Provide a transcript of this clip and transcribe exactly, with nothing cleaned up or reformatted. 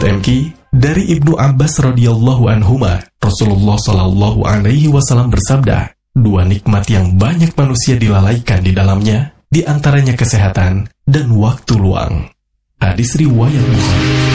M K, dari Ibnu Abbas radhiyallahu anhuma, Rasulullah shallallahu alaihi wasallam bersabda, dua nikmat yang banyak manusia dilalaikan di dalamnya, di antaranya kesehatan dan waktu luang. Hadis riwayat Bukhari.